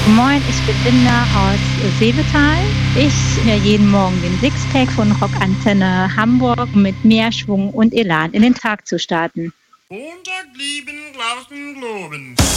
Moin, ich bin Linda aus Seevetal. Ich höre jeden Morgen den Sixpack von Rockantenne Hamburg, um mit mehr Schwung und Elan in den Tag zu starten. Montag lieben, draußen globen.